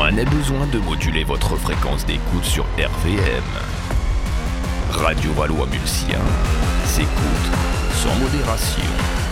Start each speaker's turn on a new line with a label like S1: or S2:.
S1: en ait besoin de moduler votre fréquence d'écoute sur RVM. Radio Valois-Mulsien s'écoute sans modération.